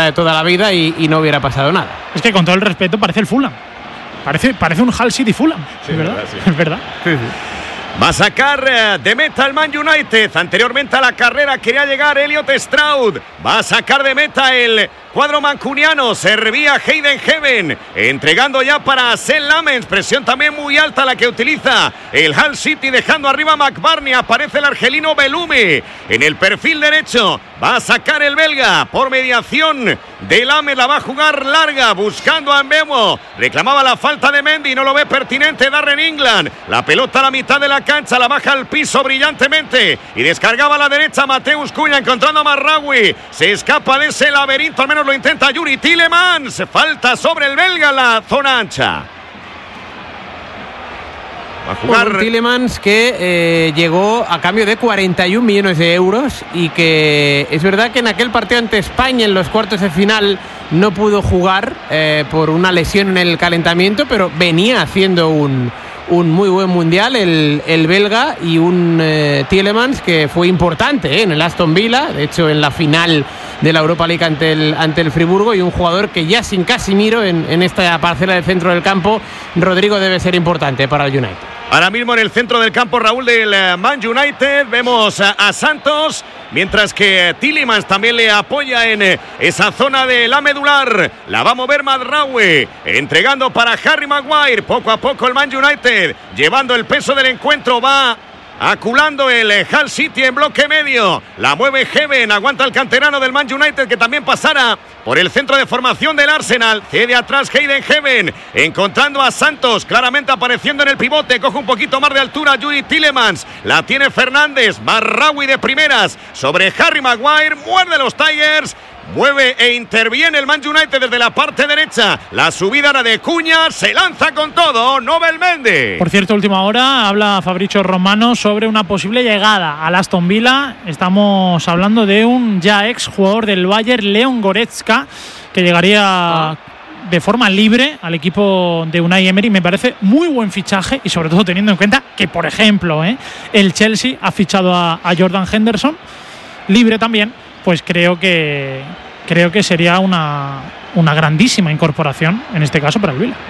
de toda la vida y no hubiera pasado nada. Es que con todo el respeto parece el Fulham. Parece un Hull City Fulham. Sí, ¿Es verdad? Sí. Es verdad. Sí. Va a sacar de meta el Man United. Anteriormente a la carrera quería llegar Elliot Stroud. Va a sacar de meta el cuadro mancuniano. Servía Hayden Heaven. Entregando ya para Sean Lamens. Presión también muy alta la que utiliza el Hull City. Dejando arriba a McBurney. Aparece el argelino Belume. En el perfil derecho va a sacar el belga. Por mediación de Lamens. La va a jugar larga. Buscando a Mbeumo. Reclamaba la falta de Mendy. No lo ve pertinente Darren England. La pelota a la mitad de la cancha, la baja al piso brillantemente y descargaba a la derecha Mateus Cunha encontrando a Marraoui. Se escapa de ese laberinto, al menos lo intenta Yuri Tielemans. Falta sobre el belga en la zona ancha. Va a jugar Tielemans que llegó a cambio de 41 millones de euros y que es verdad que en aquel partido ante España en los cuartos de final no pudo jugar por una lesión en el calentamiento, pero venía haciendo un muy buen mundial el belga y un Tielemans que fue importante en el Aston Villa, de hecho en la final de la Europa League ante el Friburgo, y un jugador que ya sin Casemiro en esta parcela del centro del campo, Rodrigo, debe ser importante para el United. Ahora mismo en el centro del campo, Raúl, del Man United, vemos a Santos, mientras que Tielemans también le apoya en esa zona de la medular. La va a mover Mazraoui, entregando para Harry Maguire. Poco a poco el Man United, llevando el peso del encuentro, va aculando el Hull City en bloque medio. La mueve Heaven, aguanta el canterano del Man United que también pasara por el centro de formación del Arsenal. Cede atrás Hayden Heaven, encontrando a Santos, claramente apareciendo en el pivote. Coge un poquito más de altura Yuri Tielemans. La tiene Fernández, Mazraoui de primeras sobre Harry Maguire. Muerde los Tigers. Mueve e interviene el Man United desde la parte derecha. La subida era de Cunha. Se lanza con todo Nobel Mendy. Por cierto, última hora habla Fabrizio Romano sobre una posible llegada al Aston Villa. Estamos hablando de un ya ex jugador del Bayern, Leon Goretzka, que llegaría de forma libre al equipo de Unai Emery. Me parece muy buen fichaje y sobre todo teniendo en cuenta que, por ejemplo, el Chelsea ha fichado a Jordan Henderson libre también. Pues creo que sería una grandísima incorporación, en este caso, para el Villa.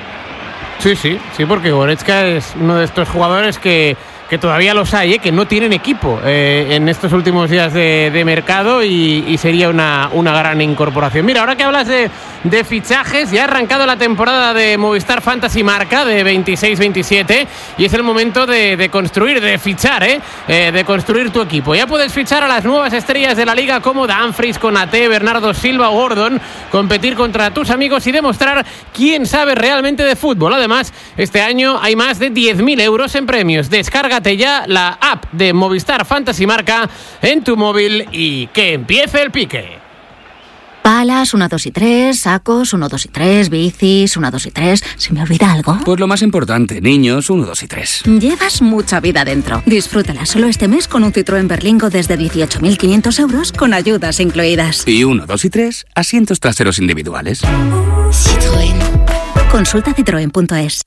Sí, porque Goretzka es uno de estos jugadores que todavía los hay, que no tienen equipo en estos últimos días de mercado y sería una gran incorporación. Mira, ahora que hablas de fichajes, ya ha arrancado la temporada de Movistar Fantasy Marca de 26-27 y es el momento de construir, de fichar, de construir tu equipo. Ya puedes fichar a las nuevas estrellas de la liga como Dumfries, Konaté, Bernardo Silva o Gordon, competir contra tus amigos y demostrar quién sabe realmente de fútbol. Además, este año hay más de 10.000 euros en premios. Descárgate ya la app de Movistar Fantasy Marca en tu móvil y que empiece el pique. Palas, 1, 2 y 3, sacos, 1, 2 y 3, bicis, 1, 2 y 3. ¿Se me olvida algo? Pues lo más importante, niños, 1, 2 y 3. Llevas mucha vida dentro. Disfrútala solo este mes con un Citroën Berlingo desde 18.500 euros con ayudas incluidas. Y 1, 2 y 3, asientos traseros individuales. Citroën. Consulta citroen.es.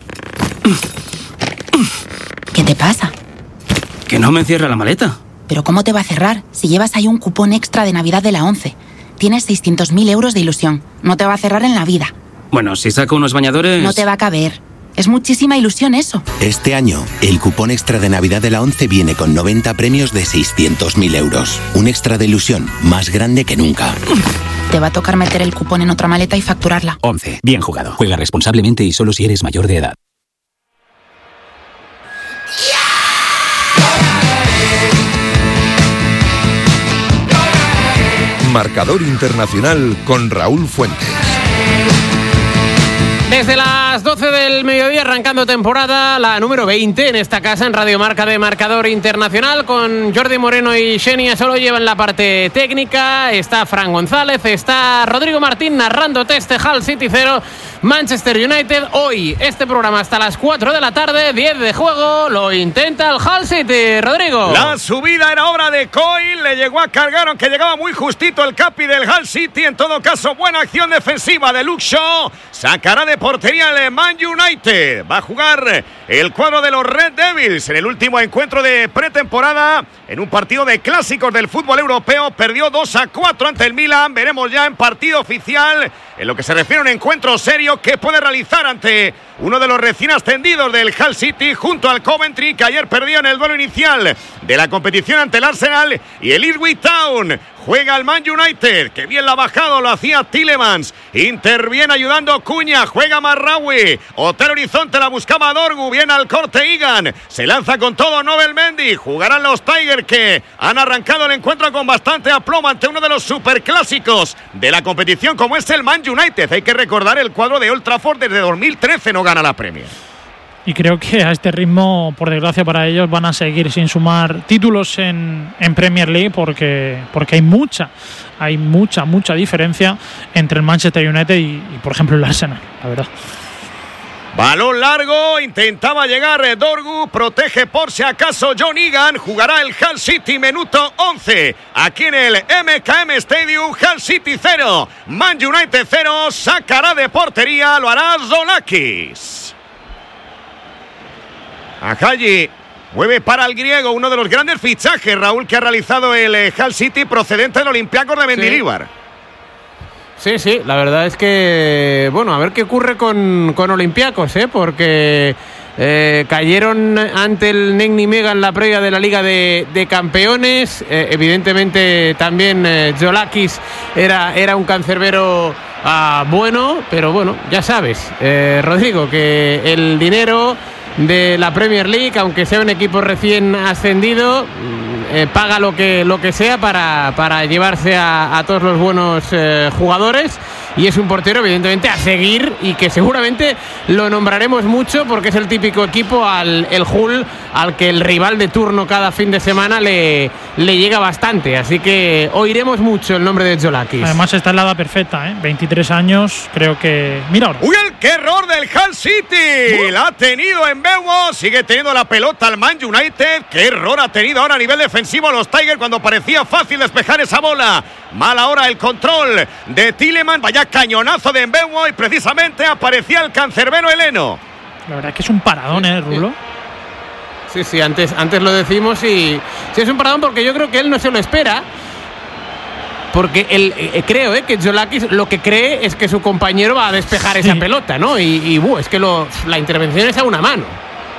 ¿Qué te pasa? Que no me cierra la maleta. ¿Pero cómo te va a cerrar si llevas ahí un cupón extra de Navidad de la 11? Tienes 600.000 euros de ilusión. No te va a cerrar en la vida. Bueno, si saco unos bañadores... No te va a caber. Es muchísima ilusión eso. Este año, el cupón extra de Navidad de la 11 viene con 90 premios de 600.000 euros. Un extra de ilusión más grande que nunca. Te va a tocar meter el cupón en otra maleta y facturarla. 11. Bien jugado. Juega responsablemente y solo si eres mayor de edad. Marcador Internacional con Raúl Fuentes. Desde las 12 del mediodía, arrancando temporada, la número 20 en esta casa, en Radio Marca de Marcador Internacional, con Jordi Moreno y Xenia Solo llevan la parte técnica, está Fran González, está Rodrigo Martín narrándote este Hull City 0, Manchester United. Hoy este programa hasta las 4 de la tarde, 10 de juego, lo intenta el Hull City, Rodrigo. La subida era obra de Coyle, le llegó a cargar, aunque llegaba muy justito el capi del Hull City. En todo caso, buena acción defensiva de Luke Shaw. Sacará de portería el Man United. Va a jugar el cuadro de los Red Devils en el último encuentro de pretemporada, en un partido de clásicos del fútbol europeo. Perdió 2-4 ante el Milan. Veremos ya en partido oficial, en lo que se refiere a un encuentro serio, que puede realizar ante uno de los recién ascendidos del Hull City, junto al Coventry, que ayer perdió en el duelo inicial de la competición ante el Arsenal, y el Ipswich Town. Juega el Man United, que bien la ha bajado, lo hacía Tielemans. Interviene ayudando Cuña, juega Marraoui. Otero Horizonte la buscaba Dorgu, viene al corte Egan. Se lanza con todo Nobel Mendy. Jugarán los Tigers, que han arrancado el encuentro con bastante aplomo ante uno de los superclásicos de la competición, como es el Man United. Hay que recordar, el cuadro de Old Trafford desde 2013 no gana la Premier. Y creo que a este ritmo, por desgracia para ellos, van a seguir sin sumar títulos en Premier League, porque hay mucha diferencia entre el Manchester United y por ejemplo, el Arsenal, la verdad. Balón largo, intentaba llegar Dorgu, protege por si acaso John Egan. Jugará el Hull City, minuto 11, aquí en el MKM Stadium. Hull City 0, Man United 0, sacará de portería, lo hará Zolakis. Ajayi mueve para el griego, uno de los grandes fichajes, Raúl, que ha realizado el Hull City, procedente del Olympiacos de Mendilibar. Sí, la verdad es que, bueno, a ver qué ocurre con Olympiacos, porque cayeron ante el Negni Mega en la previa de la Liga de Campeones. Evidentemente también Zolakis era un cancerbero bueno, pero bueno, ya sabes, Rodrigo, que el dinero de la Premier League, aunque sea un equipo recién ascendido, paga lo que sea para llevarse a todos los buenos jugadores, y es un portero evidentemente a seguir, y que seguramente lo nombraremos mucho, porque es el típico equipo, el Hull, al que el rival de turno cada fin de semana le llega bastante, así que oiremos mucho el nombre de Zolakis. Además está en la edad perfecta, 23 años, creo que... Mira ahora. ¡Uy, qué error del Hull City! La ha tenido en Bewo, sigue teniendo la pelota al Man United. ¡Qué error ha tenido ahora a nivel defensivo los Tigers, cuando parecía fácil despejar esa bola! Mal ahora el control de Tielemans, vaya cañonazo de Bewo, y precisamente aparecía el cancerbero heleno. La verdad es que es un paradón, Rulo. Sí, antes lo decimos, y sí, es un paradón, porque yo creo que él no se lo espera. Porque él, creo que Zolakis lo que cree es que su compañero va a despejar esa pelota, ¿no? Y es que la intervención es a una mano.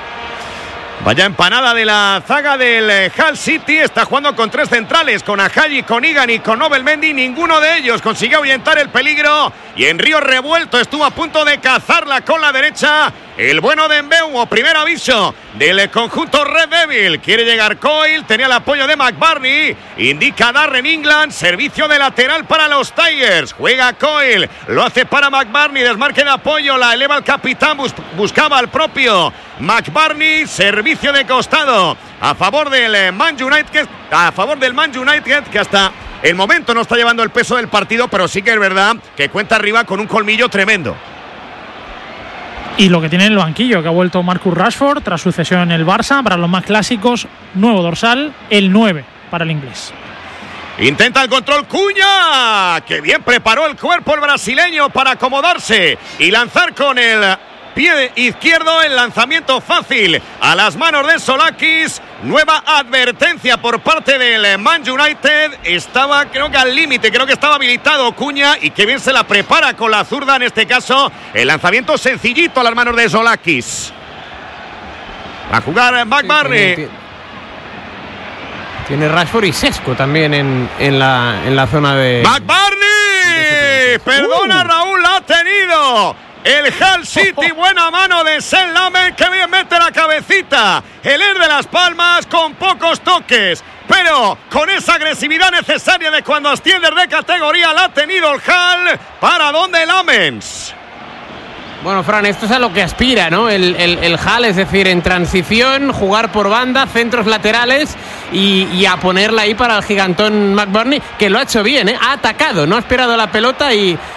Vaya empanada de la zaga del Hull City. Está jugando con tres centrales, con Ajayi, con Egan y con Nobel Mendy. Ninguno de ellos consiguió ahuyentar el peligro, y en río revuelto estuvo a punto de cazarla con la derecha el bueno de Mbeumo. Primer aviso del conjunto Red Devil. Quiere llegar Coyle, tenía el apoyo de McBurney, indica Darren England, servicio de lateral para los Tigers. Juega Coyle, lo hace para McBurney, desmarque de apoyo, la eleva el capitán, buscaba al propio McBurney, servicio de costado a favor del Man United, que hasta el momento no está llevando el peso del partido, pero sí que es verdad que cuenta arriba con un colmillo tremendo. Y lo que tiene en el banquillo, que ha vuelto Marcus Rashford tras su cesión en el Barça. Para los más clásicos, nuevo dorsal, el 9 para el inglés. Intenta el control Cuña, que bien preparó el cuerpo el brasileño para acomodarse y lanzar con el pie izquierdo. El lanzamiento fácil a las manos de Zolakis. Nueva advertencia por parte del Man United. Estaba, creo que al límite, creo que estaba habilitado Cuña, y que bien se la prepara con la zurda en este caso. El lanzamiento sencillito a las manos de Zolakis. Va a jugar McBurney. Tiene Rashford y Sesco también en la zona de... McBurney. Perdona, Raúl, la ha tenido el Hull City. Buena mano de Sean Lammers, que bien mete la cabecita. El Air de Las Palmas, con pocos toques, pero con esa agresividad necesaria de cuando asciendes de categoría, la ha tenido el Hull. ¿Para dónde Lammers? Bueno, Fran, esto es a lo que aspira, ¿no? El Hull, es decir, en transición, jugar por banda, centros laterales y a ponerla ahí para el gigantón McBurney, que lo ha hecho bien, ha atacado, no ha esperado la pelota y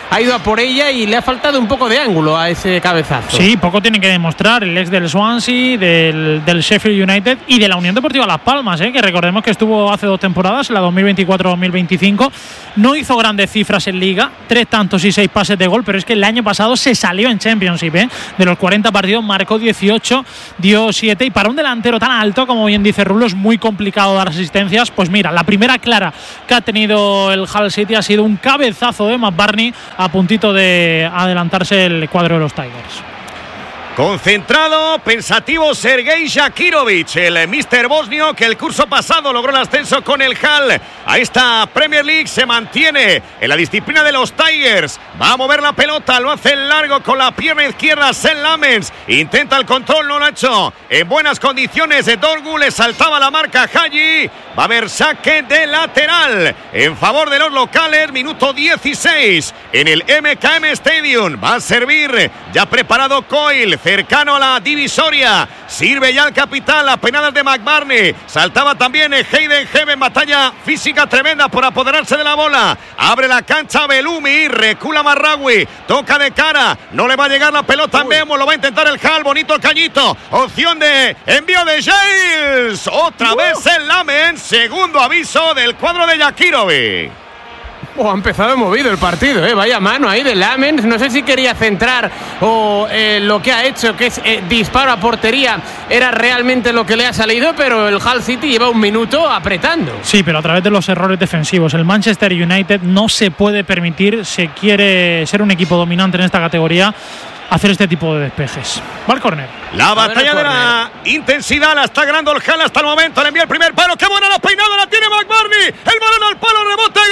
ha ido a por ella y le ha faltado un poco de ángulo a ese cabezazo. Sí, poco tiene que demostrar el ex del Swansea, del Sheffield United y de la Unión Deportiva Las Palmas, que recordemos que estuvo hace 2 temporadas, la 2024-2025. No hizo grandes cifras en Liga, 3 tantos y 6 pases de gol, pero es que el año pasado se salió en Championship. De los 40 partidos marcó 18, dio 7, y para un delantero tan alto, como bien dice Rulo, es muy complicado dar asistencias. Pues mira, la primera clara que ha tenido el Hull City ha sido un cabezazo de McBurnie a puntito de adelantarse el cuadro de los Tigers. Concentrado, pensativo Sergei Jakirovic, el mister bosnio que el curso pasado logró el ascenso con el Hull a esta Premier League. Se mantiene en la disciplina de los Tigers, va a mover la pelota, lo hace largo con la pierna izquierda. Sen Lamens intenta el control, no lo ha hecho en buenas condiciones. De Dorgu le saltaba la marca Haji. Va a haber saque de lateral en favor de los locales, minuto 16 en el MKM Stadium. Va a servir ya preparado Coyle, cercano a la divisoria. Sirve ya el capitán, las peinadas de McBurnie. Saltaba también Hayden Heaven, batalla física tremenda por apoderarse de la bola. Abre la cancha Belumi, recula Marraoui, toca de cara, no le va a llegar la pelota en Memo, lo va a intentar el Hull, bonito el cañito. Opción de envío de Giles, otra vez el Lamens, segundo aviso del cuadro de Jakirovic. Ha empezado movido el partido, vaya mano ahí de Lamens. No sé si quería centrar o lo que ha hecho, que es disparo a portería, era realmente lo que le ha salido, pero el Hull City lleva un minuto apretando. Sí, pero a través de los errores defensivos. El Manchester United no se puede permitir, si quiere ser un equipo dominante en esta categoría, hacer este tipo de despejes. Va al córner. La batalla de la intensidad la está ganando el Hull hasta el momento. Le envía el primer palo. ¡Qué buena la peinada! La tiene McBurnie. El balón al palo, rebote,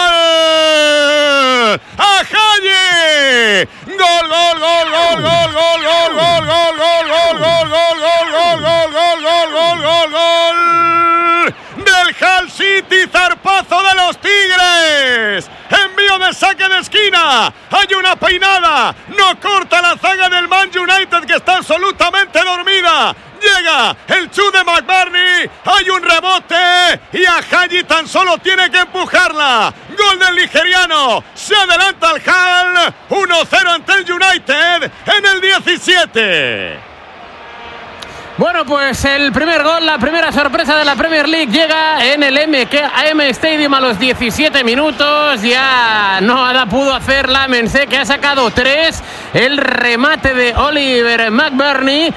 gol. ¡A Haji! ¡Gol, gol, gol, gol, gol, gol, gol, gol, gol, gol, gol, gol, gol, gol, gol, gol, gol, gol, gol, gol! Del Hull City, zarpazo de los Tigres. Envío de saque de esquina. Hay una peinada. No corta la zaga del Man United, que está absolutamente dormida. Llega el chute de McBurnie. Hay un rebote y a Haji tan solo tiene que empujarla. Gol del nigeriano. Se adelanta el Hull. 1-0 ante el United en el 17. Bueno, pues el primer gol, la primera sorpresa de la Premier League llega en el MKM Stadium a los 17 minutos. Ya no pudo hacer Lamens, que ha sacado 3. El remate de Oliver McBurnie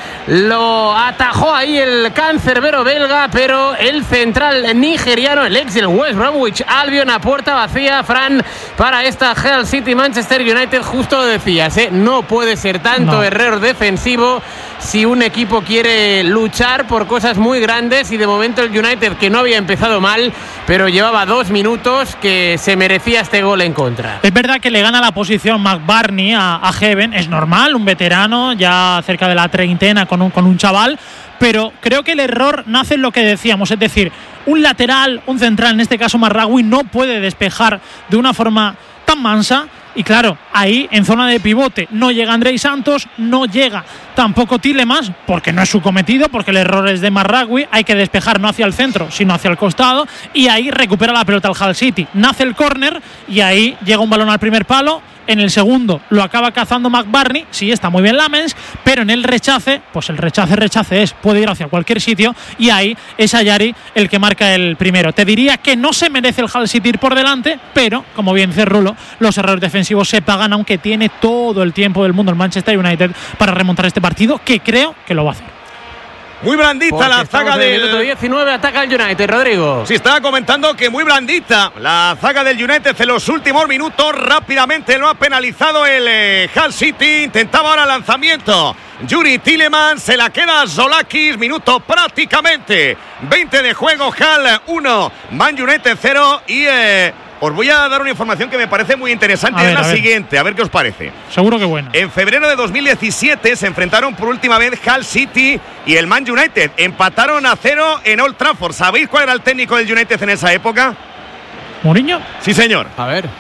lo atajó ahí el cancerbero belga, pero el central nigeriano, el ex del West Bromwich Albion, a puerta vacía, Fran, para esta Hull City Manchester United. Justo lo decías, no puede ser tanto error defensivo si un equipo quiere luchar por cosas muy grandes, y de momento el United, que no había empezado mal, pero llevaba 2 minutos, que se merecía este gol en contra. Es verdad que le gana la posición McBurnie a Heaven, es normal, un veterano ya cerca de la treintena con un chaval, pero creo que el error nace en lo que decíamos, es decir, un lateral, un central, en este caso Marraoui, no puede despejar de una forma tan mansa. Y claro, ahí en zona de pivote no llega Andrei Santos, no llega tampoco Tielemans, porque no es su cometido, porque el error es de Marraoui. Hay que despejar no hacia el centro, sino hacia el costado, y ahí recupera la pelota el Hull City. Nace el córner y ahí llega un balón al primer palo. En el segundo lo acaba cazando McBurnie, sí, está muy bien Lamens, pero en el rechace, pues el rechace es, puede ir hacia cualquier sitio, y ahí es Ayari el que marca el primero. Te diría que no se merece el Hull City ir por delante, pero, como bien dice Rulo, los errores defensivos se pagan, aunque tiene todo el tiempo del mundo el Manchester United para remontar este partido, que creo que lo va a hacer. Muy blandita la zaga del minuto 19, ataca el United, Rodrigo. Sí, estaba comentando que muy blandita la zaga del United en los últimos minutos. Rápidamente lo ha penalizado el Hull City. Intentaba ahora lanzamiento Yuri Tielemans, se la queda Zolakis. Minuto prácticamente 20 de juego. Hull 1, Man United 0. Y os voy a dar una información que me parece muy interesante. Es la siguiente, a ver qué os parece. Seguro que buena. En febrero de 2017 se enfrentaron por última vez Hull City y el Man United. Empataron a 0 en Old Trafford. ¿Sabéis cuál era el técnico del United en esa época? ¿Mourinho? Sí, señor. A ver.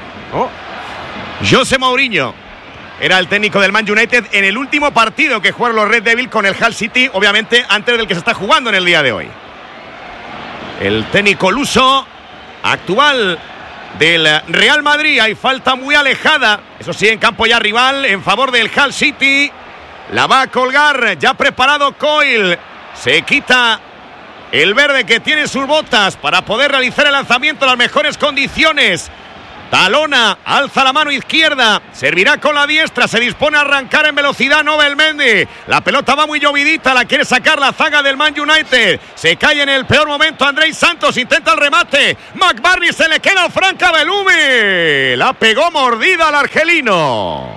José Mourinho era el técnico del Man United en el último partido que jugaron los Red Devils con el Hull City, obviamente antes del que se está jugando en el día de hoy. El técnico luso, actual del Real Madrid. Hay falta muy alejada, eso sí, en campo ya rival, en favor del Hull City. La va a colgar, ya preparado Coyle. Se quita el verde que tiene sus botas para poder realizar el lanzamiento en las mejores condiciones. Talona, alza la mano izquierda, servirá con la diestra, se dispone a arrancar en velocidad Nobel Mendy. La pelota va muy llovidita, la quiere sacar la zaga del Man United. Se cae en el peor momento Andrés Santos, intenta el remate. McBurney, se le queda franca Belumi. La pegó mordida al argelino.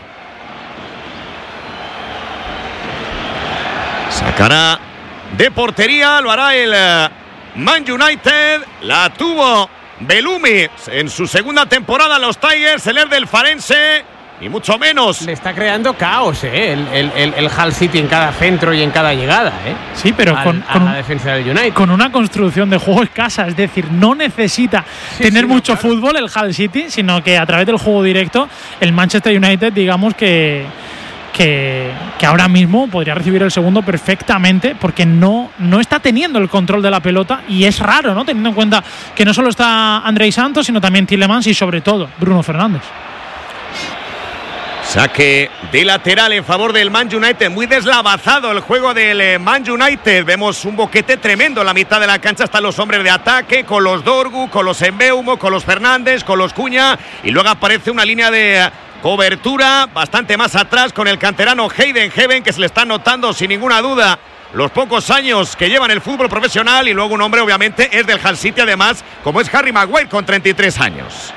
Sacará de portería, lo hará el Man United. La tuvo Belumi en su segunda temporada en los Tigers, el del Farense, ni mucho menos. Le está creando caos, el Hull City en cada centro y en cada llegada, Sí, pero con la defensa del United. Con una construcción de juego escasa, es decir, no necesita tener mucho fútbol el Hull City, sino que a través del juego directo el Manchester United, digamos que ahora mismo podría recibir el segundo perfectamente, porque no está teniendo el control de la pelota, y es raro, ¿no?, teniendo en cuenta que no solo está Andrei Santos, sino también Tielemans y sobre todo Bruno Fernández. Saque de lateral en favor del Man United, muy deslavazado el juego del Man United. Vemos un boquete tremendo en la mitad de la cancha, están los hombres de ataque, con los Dorgu, con los Mbeumo, con los Fernández, con los Cuña, y luego aparece una línea de cobertura bastante más atrás con el canterano Hayden Heaven, que se le está notando sin ninguna duda los pocos años que lleva en el fútbol profesional, y luego un hombre obviamente es del Hull City, además, como es Harry Maguire con 33 años.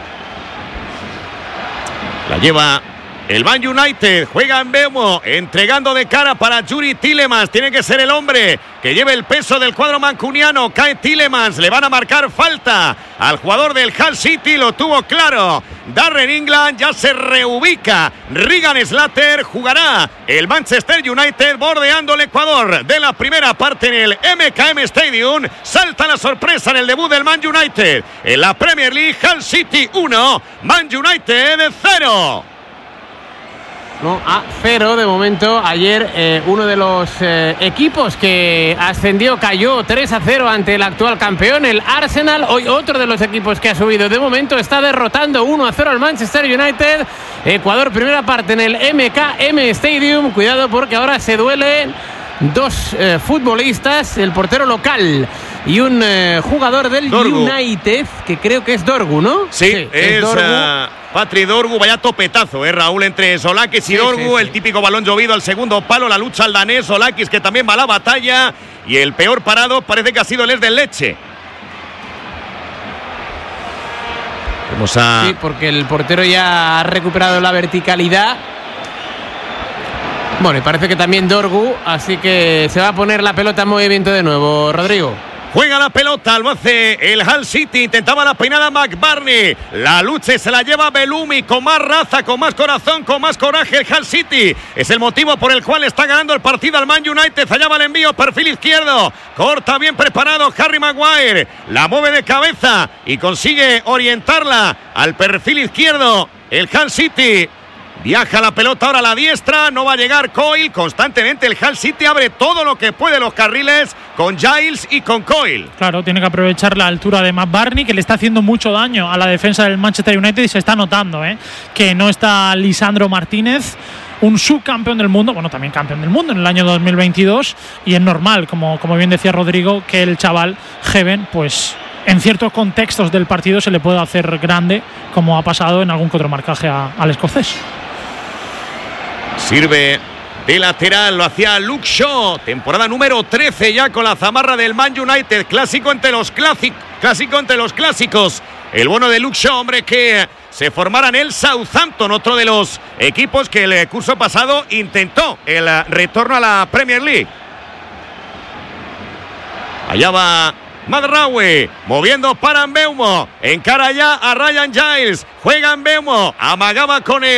La lleva el Man United, juega en Mbeumo, entregando de cara para Yuri Tielemans. Tiene que ser el hombre que lleve el peso del cuadro mancuniano. Cae Tielemans, le van a marcar falta al jugador del Hull City, lo tuvo claro Darren England, ya se reubica Regan Slater. Jugará el Manchester United bordeando el Ecuador de la primera parte en el MKM Stadium. Salta la sorpresa en el debut del Man United en la Premier League. Hull City 1, Man United 0. No, a 0 de momento. Ayer uno de los equipos que ascendió cayó 3-0 ante el actual campeón, el Arsenal. Hoy otro de los equipos que ha subido de momento está derrotando 1-0 al Manchester United. Ecuador, primera parte en el MKM Stadium. Cuidado porque ahora se duelen dos futbolistas, el portero local y un jugador del Dorgu. United, que creo que es Dorgu, ¿no? Sí, es Dorgu. Patrick Dorgu, vaya topetazo, Raúl, entre Solakis y Dorgu, el típico balón llovido al segundo palo, la lucha al danés, Solakis que también va a la batalla, y el peor parado parece que ha sido el del Leche. Sí, porque el portero ya ha recuperado la verticalidad. Bueno, y parece que también Dorgu, así que se va a poner la pelota en movimiento de nuevo, Rodrigo. Juega la pelota, lo hace el Hull City, intentaba la peinada McBurney, la lucha se la lleva Belumi, con más raza, con más corazón, con más coraje el Hull City, es el motivo por el cual está ganando el partido al Man United. Allá va el envío, perfil izquierdo, corta bien preparado Harry Maguire, la mueve de cabeza y consigue orientarla al perfil izquierdo el Hull City. Viaja la pelota ahora a la diestra, no va a llegar Coyle. Constantemente el Hull City abre todo lo que puede los carriles con Giles y con Coyle. Claro, tiene que aprovechar la altura de McBurney, que le está haciendo mucho daño a la defensa del Manchester United, y se está notando que no está Lisandro Martínez, un subcampeón del mundo, bueno, también campeón del mundo en el año 2022, y es normal, como bien decía Rodrigo, que el chaval Heaven, pues en ciertos contextos del partido se le puede hacer grande, como ha pasado en algún que otro marcaje al escocés. Sirve de lateral, lo hacía Luke Shaw, temporada número 13 ya con la zamarra del Man United, clásico entre los clásicos. El bono de Luke Shaw, hombre, que se formara en el Southampton, otro de los equipos que el curso pasado intentó el retorno a la Premier League. Allá va Madraoui, moviendo para Mbeumo, encara ya a Ryan Giles, juega Mbeumo, amagaba con el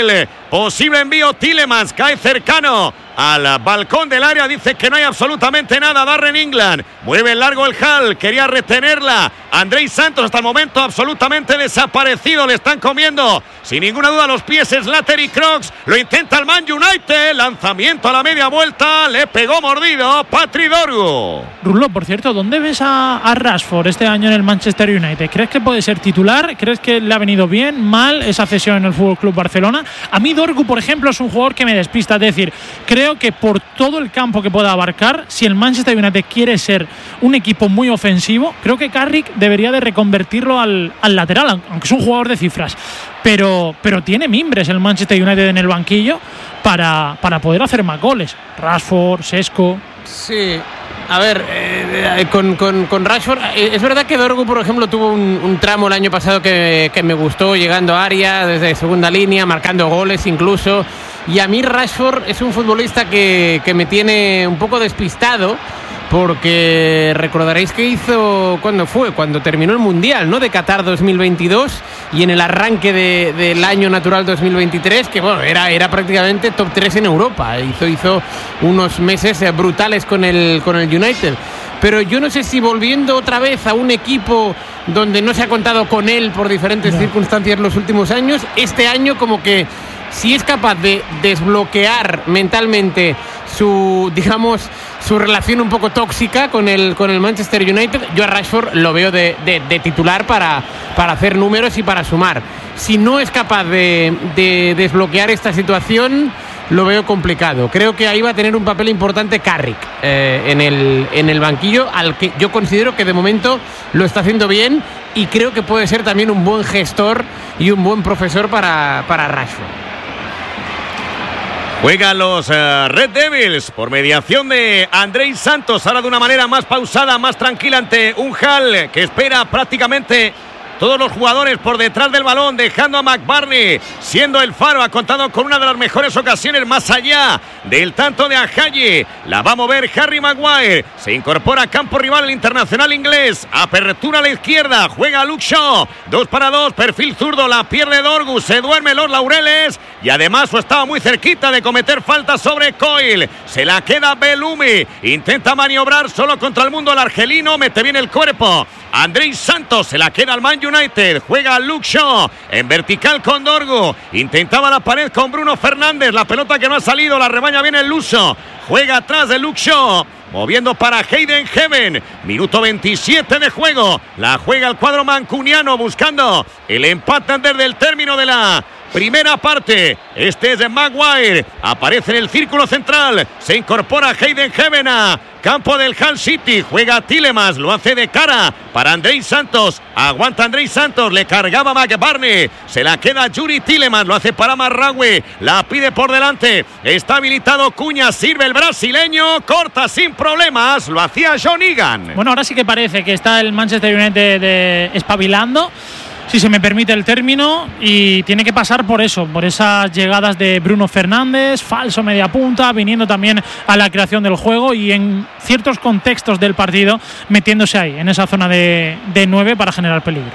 Posible envío, Tielemans cae cercano al balcón del área, dice que no hay absolutamente nada. Darren England mueve el largo el Hull, quería retenerla. Andrés Santos hasta el momento absolutamente desaparecido, le están comiendo sin ninguna duda los pies Slater y Crocs. Lo intenta el Man United, lanzamiento a la media vuelta, le pegó mordido Patrick Dorgu. Rulo, por cierto, ¿dónde ves a Rashford este año en el Manchester United? ¿Crees que puede ser titular? ¿Crees que le ha venido bien, mal esa cesión en el FC Barcelona? A mí Dorgu, por ejemplo, es un jugador que me despista, es decir, creo que por todo el campo que pueda abarcar, si el Manchester United quiere ser un equipo muy ofensivo, creo que Carrick debería de reconvertirlo al lateral, aunque es un jugador de cifras, pero tiene mimbres el Manchester United en el banquillo para poder hacer más goles. Rashford, Sesco. Sí. A ver, con Rashford, es verdad que Dorgu, por ejemplo, tuvo un tramo el año pasado que me gustó, llegando a área desde segunda línea, marcando goles incluso. Y a mí Rashford es un futbolista que me tiene un poco despistado, porque recordaréis que hizo, ¿cuándo fue? Cuando terminó el Mundial, ¿no?, de Qatar 2022, y en el arranque del año natural 2023, que bueno, era prácticamente top 3 en Europa. Hizo unos meses brutales con el United. Pero yo no sé si volviendo otra vez a un equipo donde no se ha contado con él por diferentes circunstancias los últimos años, este año como que si es capaz de desbloquear mentalmente su relación un poco tóxica con el Manchester United, yo a Rashford lo veo de titular para hacer números y para sumar. Si no es capaz de desbloquear esta situación, lo veo complicado. Creo que ahí va a tener un papel importante Carrick en el banquillo, al que yo considero que de momento lo está haciendo bien, y creo que puede ser también un buen gestor y un buen profesor para Rashford. Juegan los Red Devils por mediación de Andrés Santos, ahora de una manera más pausada, más tranquila ante un Hull que espera prácticamente todos los jugadores por detrás del balón, dejando a McBurney siendo el faro. Ha contado con una de las mejores ocasiones más allá del tanto de Ajayi. La va a mover Harry Maguire. Se incorpora a campo rival el internacional inglés. Apertura a la izquierda. Juega Luke Shaw. 2 para 2. Perfil zurdo. La pierde Dorgu. Se duerme los laureles. Y además estaba muy cerquita de cometer falta sobre Coyle. Se la queda Bellumi. Intenta maniobrar solo contra el mundo el argelino. Mete bien el cuerpo Andrés Santos. Se la queda al Man United. Juega Luke Shaw en vertical con Dorgu. Intentaba la pared con Bruno Fernández. La pelota que no ha salido. La rebaña bien el luso. Juega atrás de Luke Shaw. Moviendo para Hayden Heaven. Minuto 27 de juego. La juega el cuadro mancuniano buscando el empate antes del término de la primera parte. Este es de Maguire. Aparece en el círculo central. Se incorpora Hayden Heaven a campo del Hull City. Juega Tielemans. Lo hace de cara para Andrés Santos. Aguanta Andrés Santos. Le cargaba McBurney. Se la queda Yuri Tielemans. Lo hace para Marraoui. La pide por delante. Está habilitado Cuña. Sirve el brasileño. Corta sin problemas. Lo hacía John Egan. Bueno, ahora sí que parece que está el Manchester United espabilando, si se me permite el término, y tiene que pasar por eso, por esas llegadas de Bruno Fernández, falso media punta, viniendo también a la creación del juego y en ciertos contextos del partido metiéndose ahí, en esa zona de 9 para generar peligro.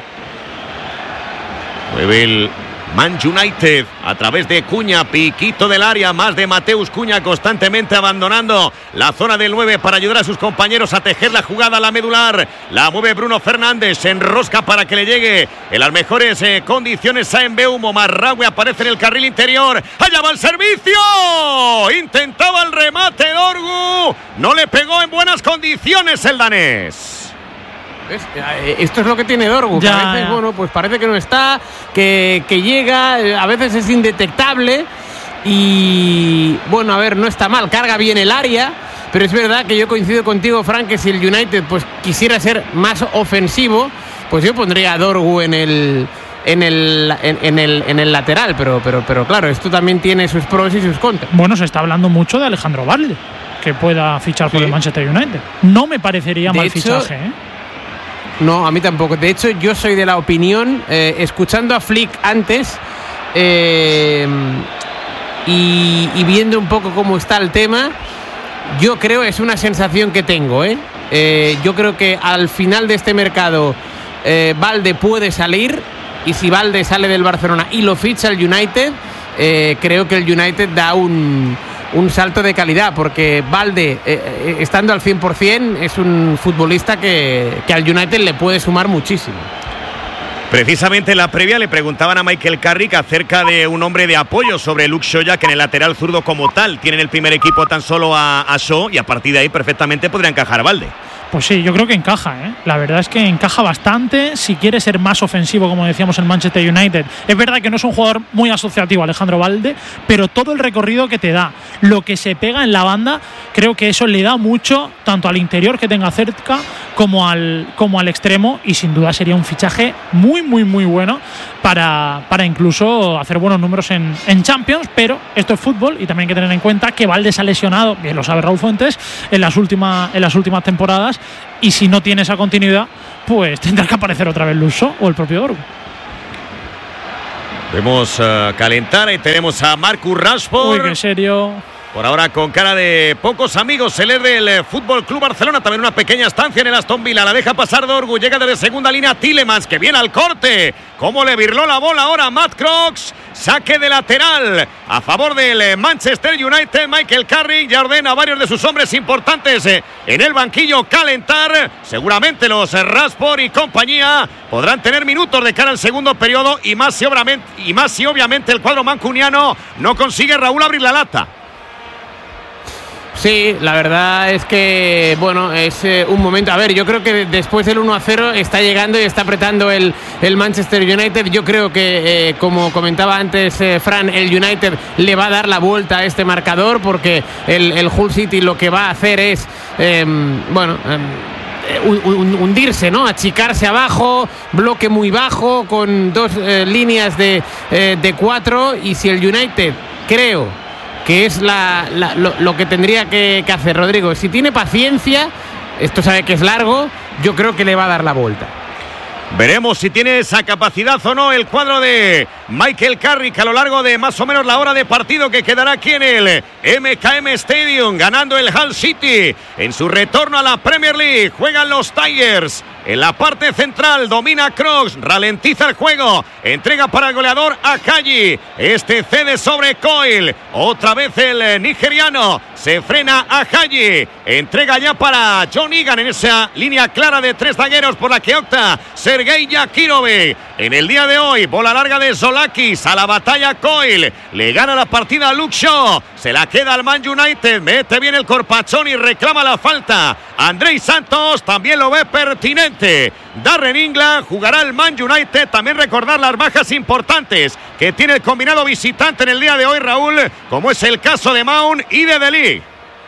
Mueve el Man United a través de Cuña, piquito del área, más de Mateus Cuña constantemente abandonando la zona del 9 para ayudar a sus compañeros a tejer la jugada a la medular. La mueve Bruno Fernández, se enrosca para que le llegue en las mejores condiciones a Mbeumo. Marraoui aparece en el carril interior. ¡Allá va el servicio! Intentaba el remate Dorgu, no le pegó en buenas condiciones el danés. Esto es lo que tiene Dorgu, que a veces, bueno, pues parece que no está, que llega, a veces es indetectable y, bueno, a ver, no está mal, carga bien el área, pero es verdad que yo coincido contigo, Frank, que si el United pues quisiera ser más ofensivo, pues yo pondría a Dorgu en el lateral, pero claro, esto también tiene sus pros y sus contras. Bueno, se está hablando mucho de Alejandro Balde, que pueda fichar por el Manchester United. No me parecería mal fichaje, ¿eh? No, a mí tampoco. De hecho, yo soy de la opinión, escuchando a Flick antes y viendo un poco cómo está el tema, yo creo, es una sensación que tengo, yo creo que al final de este mercado Balde puede salir, y si Balde sale del Barcelona y lo ficha el United, creo que el United da un salto de calidad, porque Balde, estando al 100%, es un futbolista que al United le puede sumar muchísimo. Precisamente en la previa le preguntaban a Michael Carrick acerca de un hombre de apoyo sobre Luke Shaw, ya que en el lateral zurdo como tal tienen el primer equipo tan solo a Shaw, y a partir de ahí perfectamente podría encajar Balde. Pues sí, yo creo que encaja, ¿eh? La verdad es que encaja bastante si quiere ser más ofensivo, como decíamos en Manchester United. Es verdad que no es un jugador muy asociativo, Alejandro Balde, pero todo el recorrido que te da, lo que se pega en la banda, creo que eso le da mucho, tanto al interior que tenga cerca como al extremo, y sin duda sería un fichaje muy, muy, muy bueno para incluso hacer buenos números en Champions, pero esto es fútbol y también hay que tener en cuenta que Balde se ha lesionado, bien lo sabe Raúl Fuentes, en las últimas temporadas, y si no tiene esa continuidad, pues tendrá que aparecer otra vez Luso o el propio Dorgu. Vemos calentar y tenemos a Marcus Rashford. Uy, qué serio. Por ahora con cara de pocos amigos, el del Fútbol Club Barcelona, también una pequeña estancia en el Aston Villa, la deja pasar Dorgu, llega desde segunda línea Tielemans, que viene al corte, cómo le virló la bola ahora Matt Crocs, saque de lateral a favor del Manchester United. Michael Carrick ya ordena a varios de sus hombres importantes en el banquillo calentar, seguramente los Rashford y compañía podrán tener minutos de cara al segundo periodo, y más si obviamente el cuadro mancuniano no consigue, Raúl, abrir la lata. Sí, la verdad es que, bueno, es un momento. A ver, yo creo que después del 1-0 está llegando y está apretando el Manchester United. Yo creo que, como comentaba antes Fran, el United le va a dar la vuelta a este marcador, porque el Hull City lo que va a hacer es, hundirse, ¿no? Achicarse abajo, bloque muy bajo, con dos líneas de 4, y si el United, creo que es lo que tendría que hacer, Rodrigo, si tiene paciencia, esto sabe que es largo, yo creo que le va a dar la vuelta. Veremos si tiene esa capacidad o no el cuadro de Michael Carrick a lo largo de más o menos la hora de partido que quedará aquí en el MKM Stadium, ganando el Hull City en su retorno a la Premier League. Juegan los Tigers en la parte central, domina Crocs, ralentiza el juego, entrega para el goleador Ajayi, este cede sobre Coyle, otra vez el nigeriano, se frena Ajayi, entrega ya para John Egan en esa línea clara de tres zagueros por la que opta Sergei Yakirovic. En el día de hoy, bola larga de Zolakis, a la batalla Coyle, le gana la partida a Luke Shaw, se la queda al Man United, mete bien el corpachón y reclama la falta. Andrei Santos también lo ve pertinente. Darren England jugará el Man United. También recordar las bajas importantes que tiene el combinado visitante en el día de hoy, Raúl, como es el caso de Mount y de De Ligt.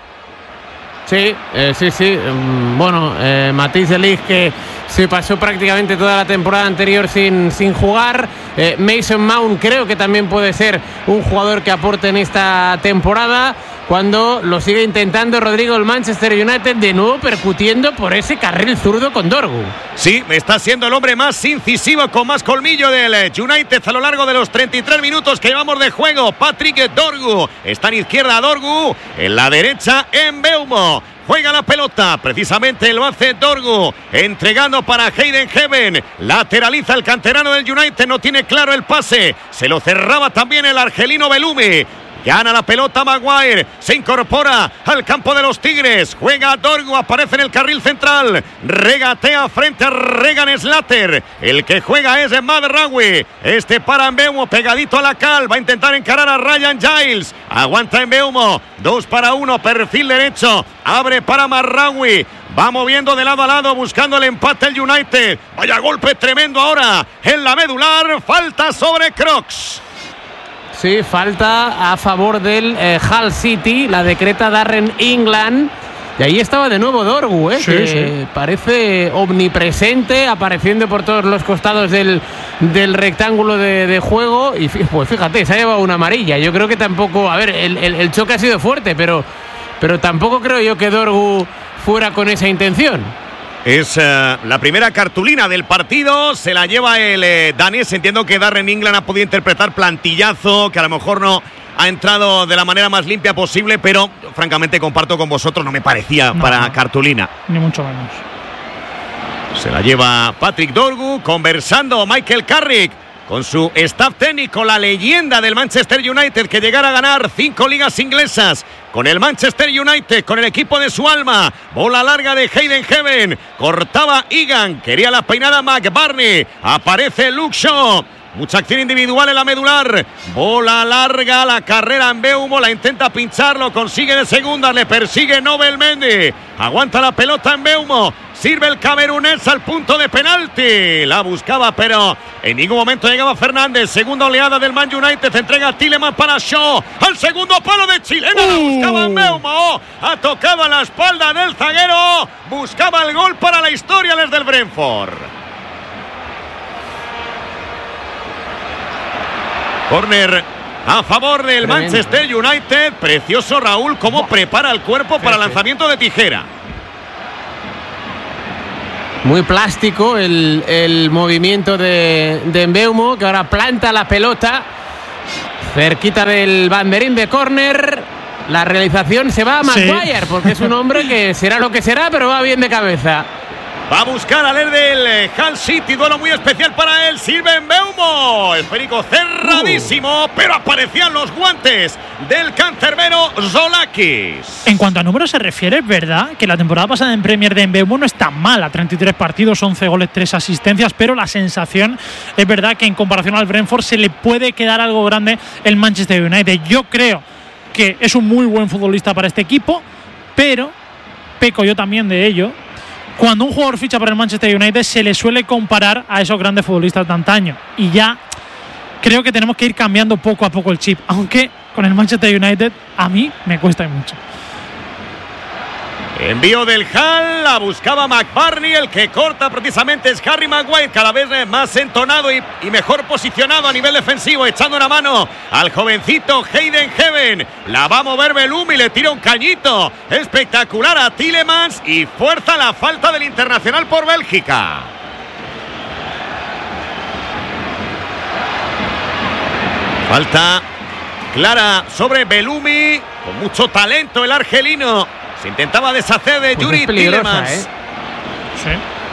Sí. Bueno, Matthijs De Ligt, que se pasó prácticamente toda la temporada anterior sin jugar. Mason Mount creo que también puede ser un jugador que aporte en esta temporada, cuando lo sigue intentando Rodrigo el Manchester United, de nuevo percutiendo por ese carril zurdo con Dorgu. Sí, está siendo el hombre más incisivo, con más colmillo del United a lo largo de los 33 minutos que llevamos de juego. Patrick Dorgu está en izquierda Dorgu, en la derecha Mbeumo. Juega la pelota, precisamente lo hace Dorgu, entregando para Hayden Heaven, lateraliza el canterano del United, no tiene claro el pase, se lo cerraba también el argelino Belumi. Gana la pelota Maguire, se incorpora al campo de los Tigres, juega Dorgu, aparece en el carril central, regatea frente a Regan Slater, el que juega es Madraoui, este para Mbeumo, pegadito a la cal, va a intentar encarar a Ryan Giles, aguanta Mbeumo, 2-1, perfil derecho, abre para Madraoui, va moviendo de lado a lado buscando el empate el United, vaya golpe tremendo ahora en la medular, falta sobre Crocs. Sí, falta a favor del Hull City, la decreta Darren England. Y ahí estaba de nuevo Dorgu, que parece omnipresente, apareciendo por todos los costados del rectángulo de juego. Y pues fíjate, se ha llevado una amarilla. Yo creo que tampoco, a ver, el choque ha sido fuerte, pero tampoco creo yo que Dorgu fuera con esa intención. Es la primera cartulina del partido, se la lleva el danés. Entiendo que Darren England ha podido interpretar plantillazo, que a lo mejor no ha entrado de la manera más limpia posible, pero francamente comparto con vosotros, no me parecía para cartulina. Ni mucho menos. Se la lleva Patrick Dorgu, conversando Michael Carrick con su staff técnico, la leyenda del Manchester United, que llegara a ganar 5 ligas inglesas con el Manchester United, con el equipo de su alma. Bola larga de Hayden Heaven, cortaba Egan, quería la peinada McBurney, aparece Luke Shaw. Mucha acción individual en la medular. Bola larga, la carrera en Mbeumo, la intenta pinchar, lo consigue de segunda, le persigue Nobel Mendy. Aguanta la pelota en Mbeumo. Sirve el camerunés al punto de penalti. La buscaba, pero en ningún momento llegaba Fernández. Segunda oleada del Man United. Entrega a Tielemans para Shaw. Al segundo palo de chilena. La buscaba Mbeumo. Ha tocado a la espalda del zaguero. Buscaba el gol para la historia desde el Brentford. Corner a favor del Manchester United. Precioso, Raúl, cómo prepara el cuerpo para lanzamiento de tijera. Muy plástico el movimiento de Mbeumo, que ahora planta la pelota cerquita del banderín de córner. La realización se va a Maguire, porque es un hombre que será lo que será, pero va bien de cabeza. Va a buscar al del Hull City, duelo muy especial para él. Sirve Mbeumo, esférico cerradísimo, pero aparecían los guantes del cancerbero Zolakis. En cuanto a números se refiere, es verdad que la temporada pasada en Premier de Mbeumo no es tan mala. 33 partidos, 11 goles, 3 asistencias, pero la sensación es verdad que en comparación al Brentford se le puede quedar algo grande el Manchester United. Yo creo que es un muy buen futbolista para este equipo, pero peco yo también de ello. Cuando un jugador ficha para el Manchester United se le suele comparar a esos grandes futbolistas de antaño. Y ya creo que tenemos que ir cambiando poco a poco el chip. Aunque con el Manchester United a mí me cuesta mucho. Envío del Hull, la buscaba McBurney, el que corta precisamente es Harry Maguire, cada vez más entonado y mejor posicionado a nivel defensivo, echando una mano al jovencito Hayden Heaven. La va a mover Belumi, le tira un cañito espectacular a Tielemans y fuerza la falta del internacional por Bélgica. Falta clara sobre Belumi, con mucho talento el argelino. Se intentaba deshacer de Yuri Tielemans. Sí.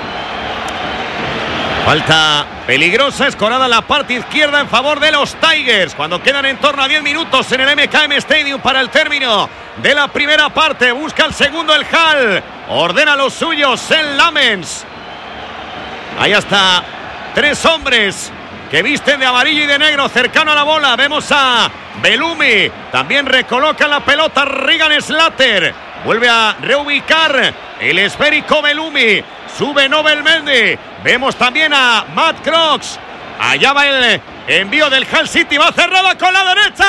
Falta peligrosa, escorada en la parte izquierda en favor de los Tigers. Cuando quedan en torno a 10 minutos en el MKM Stadium para el término de la primera parte. Busca el segundo el Hull. Ordena los suyos el Lamens. Ahí hasta 3 hombres que visten de amarillo y de negro cercano a la bola. Vemos a Belumi. También recoloca la pelota Regan Slater. Vuelve a reubicar el esférico Belumi. Sube Nobel Mendy. Vemos también a Matt Crocs. Allá va el envío del Hull City. Va cerrada con la derecha.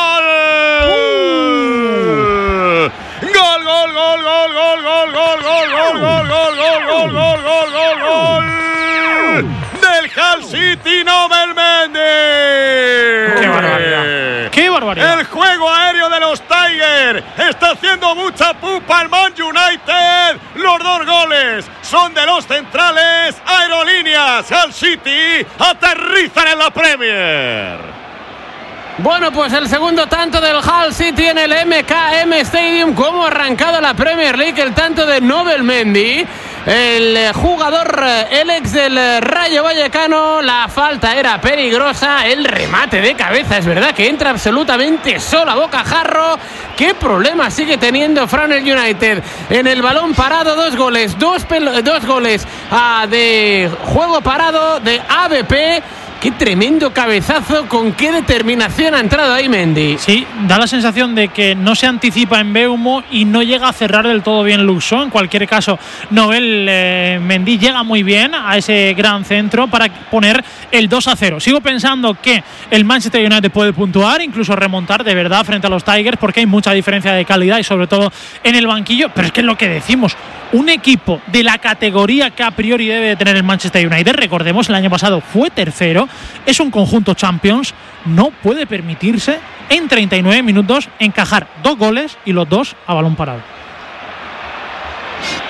¡Gol! ¡Gol, gol, gol, gol, gol, gol, gol, gol, gol, gol, gol, gol, gol, gol, gol, gol, gol! Del Hull City, Nobel Mendy. ¡Qué barbaridad! ¡Qué barbaridad! El juego aéreo de los Tigers está haciendo mucha pupa al Man United. Los 2 goles son de los centrales. Aerolíneas Hull City aterrizan en la Premier. Bueno, pues el segundo tanto del Hull City en el MKM Stadium. Cómo ha arrancado la Premier League el tanto de Nobel Mendy, el jugador, el ex del Rayo Vallecano. La falta era peligrosa, el remate de cabeza, es verdad que entra absolutamente solo a bocajarro. ¿Qué problema sigue teniendo Fran el United en el balón parado? 2 goles, 2 goles de juego parado de ABP. Qué tremendo cabezazo, con qué determinación ha entrado ahí Mendy. Sí, da la sensación de que no se anticipa en Mbeumo y no llega a cerrar del todo bien Luke Shaw. En cualquier caso, Nobel Mendy llega muy bien a ese gran centro para poner el 2-0. Sigo pensando que el Manchester United puede puntuar, incluso remontar de verdad frente a los Tigers, porque hay mucha diferencia de calidad y sobre todo en el banquillo. Pero es que es lo que decimos, un equipo de la categoría que a priori debe de tener el Manchester United, recordemos, el año pasado fue tercero, es un conjunto Champions, no puede permitirse en 39 minutos encajar 2 goles y los 2 a balón parado.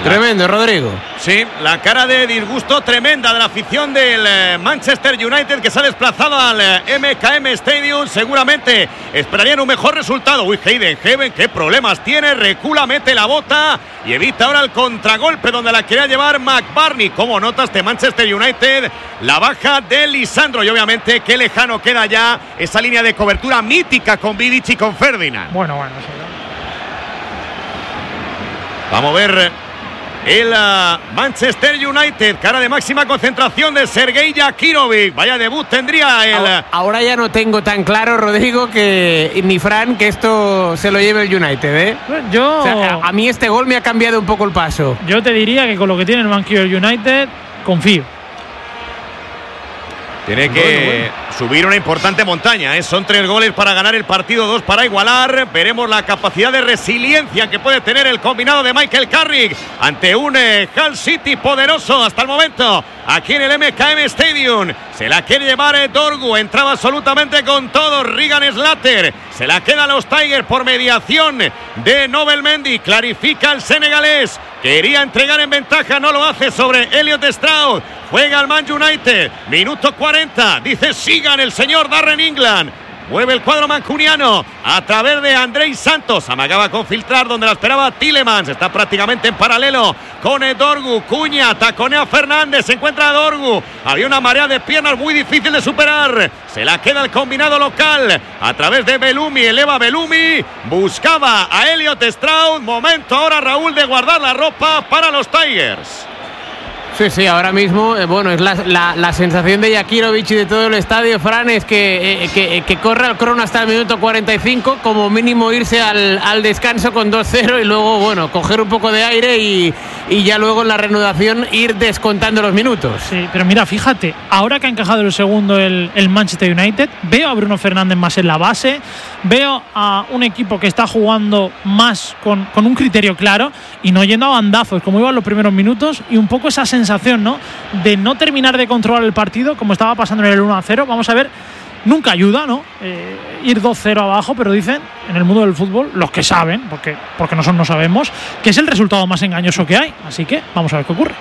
Tremendo, Rodrigo. Sí, la cara de disgusto tremenda de la afición del Manchester United, que se ha desplazado al MKM Stadium. Seguramente esperarían un mejor resultado. Uy, Hayden Heaven, qué problemas tiene. Recula, mete la bota y evita ahora el contragolpe donde la quería llevar McBurney. ¿Cómo nota este Manchester United la baja de Lisandro? Y obviamente qué lejano queda ya esa línea de cobertura mítica con Vidic y con Ferdinand. Bueno, sí. Vamos a ver el Manchester United, cara de máxima concentración de Sergei Yakirovic. Vaya debut tendría el... Ahora ya no tengo tan claro, Rodrigo, que ni Fran, que esto se lo lleve el United, ¿eh? O sea, a mí este gol me ha cambiado un poco el paso. Yo te diría que con lo que tiene el banquillo del United, confío. Tiene que subir una importante montaña, ¿eh? Son 3 goles para ganar el partido, 2 para igualar. Veremos la capacidad de resiliencia que puede tener el combinado de Michael Carrick ante un Hull City poderoso hasta el momento. Aquí en el MKM Stadium se la quiere llevar Dorgu, entraba absolutamente con todo. Regan Slater se la queda a los Tigers por mediación de Nobel Mendy. Clarifica el senegalés, quería entregar en ventaja, no lo hace sobre Elliot Stroud. Juega el Man United, minuto 40, dice sigan el señor Darren England. Mueve el cuadro mancuniano a través de Andrei Santos. Amagaba con filtrar donde la esperaba Tielemans. Está prácticamente en paralelo con Dorgu. Cuña taconea a Fernández. Se encuentra a Dorgu. Había una marea de piernas muy difícil de superar. Se la queda el combinado local a través de Bellumi. Eleva Bellumi. Buscaba a Elliot Stroud. Momento ahora, Raúl, de guardar la ropa para los Tigers. Sí, ahora mismo, bueno, es la sensación de Yakirovic y de todo el estadio, Fran, es que corre el crono hasta el minuto 45, como mínimo irse al descanso con 2-0 y luego, bueno, coger un poco de aire y ya luego en la reanudación ir descontando los minutos. Sí, pero mira, fíjate, ahora que ha encajado el segundo el Manchester United, veo a Bruno Fernández más en la base, veo a un equipo que está jugando más con un criterio claro y no yendo a bandazos, como iban los primeros minutos, y un poco esa sensación, ¿no?, de no terminar de controlar el partido como estaba pasando en el 1-0. Vamos a ver, nunca ayuda, ¿no?, ir 2-0 abajo, pero dicen en el mundo del fútbol, los que saben, porque nosotros no sabemos, que es el resultado más engañoso que hay. Así que vamos a ver qué ocurre.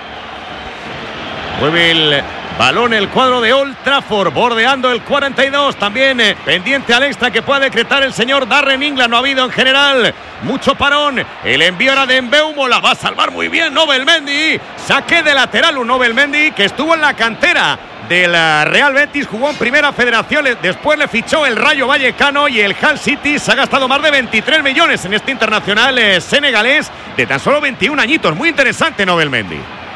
Mueve el balón el cuadro de Old Trafford, bordeando el 42, también pendiente al extra que pueda decretar el señor Darren England. No ha habido en general mucho parón. El envío era de Mbeumo, la va a salvar muy bien Nobel Mendy. Saque de lateral un Nobel Mendy que estuvo en la cantera del Real Betis, jugó en Primera Federación, después le fichó el Rayo Vallecano y el Hull City. Se ha gastado más de 23 millones en este internacional senegalés de tan solo 21 añitos. Muy interesante Nobel Mendy.